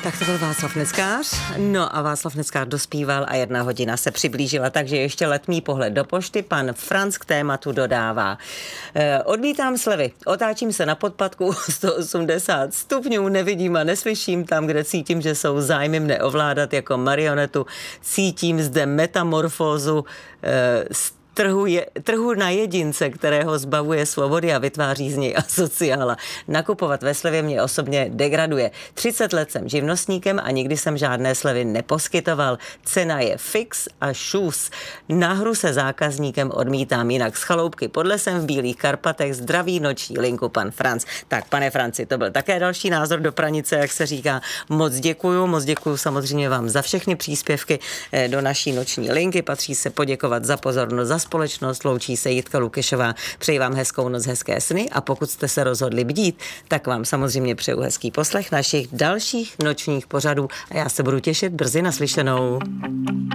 Tak to byl Václav Neckář. No a Václav Neckář dospíval a 1 hodina se přiblížila, takže ještě letmý pohled do pošty. Pan Franc k tématu dodává. Odmítám slevy, otáčím se na podpatku 180 stupňů, nevidím a neslyším tam, kde cítím, že jsou zájmy mne ovládat jako marionetu. Cítím zde metamorfózu trhu na jedince, kterého zbavuje svobody a vytváří z něj asociála. Nakupovat ve slevě mě osobně degraduje. 30 let jsem živnostníkem a nikdy jsem žádné slevy neposkytoval. Cena je fix a šus. Na hru se zákazníkem odmítám, jinak z chaloupky pod lesem v Bílých Karpatech zdraví noční linku pan Franc. Tak, pane Franci, to byl také další názor do pranice, jak se říká. Moc děkuju samozřejmě vám za všechny příspěvky do naší noční linky. Patří se poděkovat za pozornost, za společnost. Loučí se Jitka Lukešová. Přeji vám hezkou noc, hezké sny a pokud jste se rozhodli bdít, tak vám samozřejmě přeju hezký poslech našich dalších nočních pořadů a já se budu těšit brzy naslyšenou.